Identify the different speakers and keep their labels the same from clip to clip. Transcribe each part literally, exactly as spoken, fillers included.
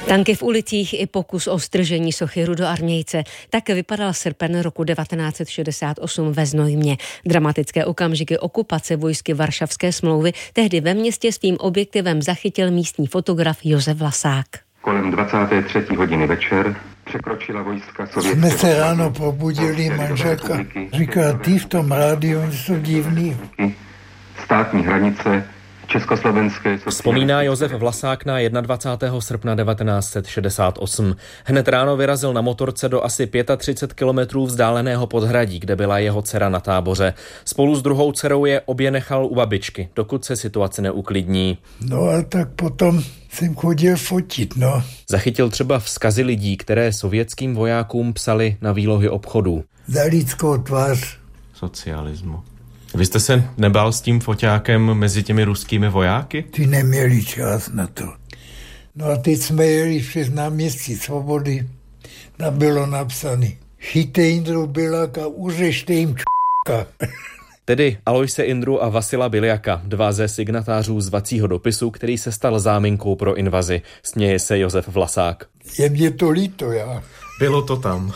Speaker 1: Tanky v ulicích i pokus o stržení sochy Rudoarmějce. Tak vypadal srpen roku devatenáct set šedesát osm ve Znojmě. Dramatické okamžiky okupace vojsky Varšavské smlouvy tehdy ve městě svým objektivem zachytil místní fotograf Josef Vlasák.
Speaker 2: Kolem dvacáté třetí hodiny večer překročila vojska sovětské...
Speaker 3: Jsme se ráno probudili, manželka říká, ty v tom rádiu jsou divný.
Speaker 2: Státní hranice Československé...
Speaker 4: Vzpomíná Josef Vlasák na dvacátého prvního srpna devatenáct set šedesát osm. Hned ráno vyrazil na motorce do asi třicet pět kilometrů vzdáleného Podhradí, kde byla jeho dcera na táboře. Spolu s druhou dcerou je obě nechal u babičky, dokud se situace neuklidní.
Speaker 3: No a tak potom jsem chodil fotit, no.
Speaker 4: Zachytil třeba vzkazy lidí, které sovětským vojákům psali na výlohy obchodů.
Speaker 3: Za lidskou tvář
Speaker 5: socialismu. Vy jste se nebál s tím foťákem mezi těmi ruskými vojáky?
Speaker 3: Ty neměli čas na to. No a teď jsme jeli přes náměstí Svobody. Tam bylo napsané: chyťte Jindru Biľaka, uřešte jim č***ka.
Speaker 4: Tedy Alojse Indru a Vasila Biľaka, dva ze signatářů zvacího dopisu, který se stal záminkou pro invazi. Směje se Josef Vlasák.
Speaker 3: Je mě to líto, já.
Speaker 5: Bylo to tam.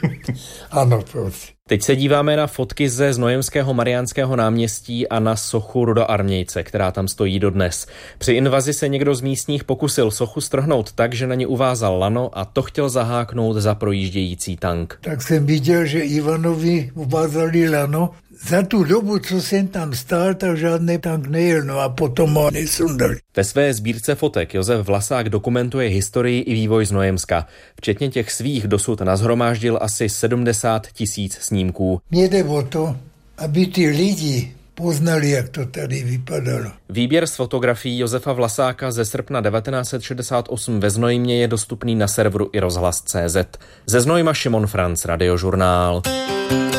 Speaker 3: Ano, prosím.
Speaker 4: Teď se díváme na fotky ze Znojemského Mariánského náměstí a na sochu Rudoarmějce, která tam stojí dodnes. Při invazi se někdo z místních pokusil sochu strhnout tak, že na ní uvázal lano a to chtěl zaháknout za projíždějící tank.
Speaker 3: Tak jsem viděl, že Ivanovi uvázali lano. Za tu dobu, co jsem tam stál, tak žádný tank nejel, no a potom ho nesundali.
Speaker 4: Ve své sbírce fotek Josef Vlasák dokumentuje historii i vývoj Znojemska. Včetně těch svých dosud nashromáždil asi sedmdesát tisíc snímků.
Speaker 3: Mně jde o to, aby ty lidi poznali, jak to tady vypadalo.
Speaker 4: Výběr z fotografií Josefa Vlasáka ze srpna devatenáct set šedesát osm ve Znojmě je dostupný na serveru i rozhlas tečka cé zet. Ze Znojma Šimon Franc, Radiožurnál.